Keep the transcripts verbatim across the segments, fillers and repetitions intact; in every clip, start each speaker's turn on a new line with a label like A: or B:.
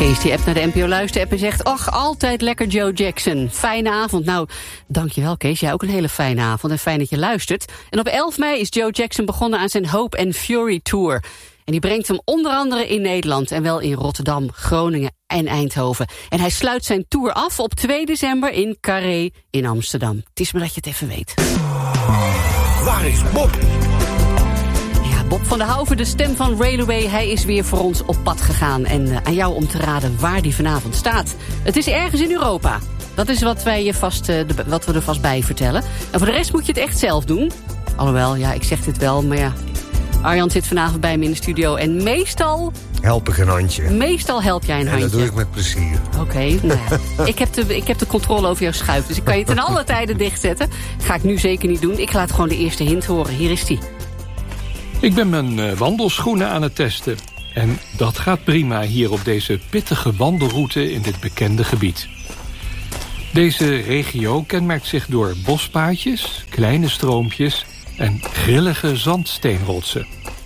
A: Kees die appt naar de N P O Luister-app en zegt... och, altijd lekker Joe Jackson. Fijne avond. Nou, dankjewel Kees. Jij ook een hele fijne avond en fijn dat je luistert. En op elf mei is Joe Jackson begonnen aan zijn Hope and Fury Tour. En die brengt hem onder andere in Nederland... en wel in Rotterdam, Groningen en Eindhoven. En hij sluit zijn tour af op twee december in Carré in Amsterdam. Het is maar dat je het even weet.
B: Waar is Bob?
A: Bob van der Houven, de stem van Railway, hij is weer voor ons op pad gegaan. En uh, aan jou om te raden waar die vanavond staat. Het is ergens in Europa. Dat is wat, wij je vast, uh, de, wat we er vast bij vertellen. En voor de rest moet je het echt zelf doen. Alhoewel, ja, ik zeg dit wel, maar ja... Arjan zit vanavond bij me in de studio en meestal...
C: Help ik een handje.
A: Meestal help jij een
C: en
A: handje.
C: En dat doe ik met plezier.
A: Oké, okay, nou ja. ik, heb de, ik heb de controle over jouw schuif, dus ik kan je ten alle tijden dichtzetten. Ga ik nu zeker niet doen. Ik laat gewoon de eerste hint horen. Hier is die.
D: Ik ben mijn wandelschoenen aan het testen. En dat gaat prima hier op deze pittige wandelroute in dit bekende gebied. Deze regio kenmerkt zich door bospaadjes, kleine stroompjes en grillige zandsteenrotsen.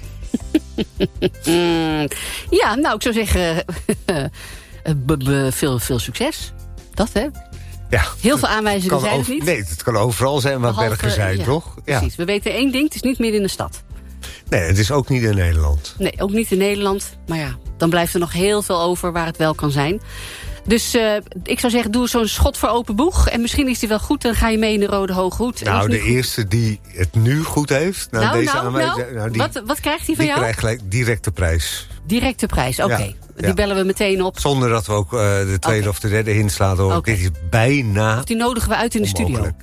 A: Ja, nou, ik zou zeggen, veel, veel succes. Dat, hè?
C: Ja,
A: heel veel aanwijzingen zijn
C: over,
A: het niet.
C: Nee, het kan overal zijn waar Behalve, bergen zijn,
A: ja,
C: toch? Ja.
A: Precies, we weten één ding, het is niet midden in de stad.
C: Nee, het is ook niet in Nederland.
A: Nee, ook niet in Nederland. Maar ja, dan blijft er nog heel veel over waar het wel kan zijn. Dus uh, ik zou zeggen, doe zo'n schot voor open boeg. En misschien is die wel goed, dan ga je mee in de Rode Hoge Hoed.
C: Nou, de
A: goed...
C: eerste die het nu goed heeft... Nou,
A: nou,
C: deze
A: nou,
C: aanwijzing,
A: nou,
C: nou die,
A: wat, wat krijgt hij van
C: die
A: jou?
C: Die krijgt gelijk directe prijs.
A: Directe prijs, oké. Okay. Ja, die ja. bellen we meteen op.
C: Zonder dat we ook uh, de tweede okay. of de derde hint slaan. Okay. Dit is bijna
A: of die nodigen we uit in de
C: onmogelijk.
A: studio.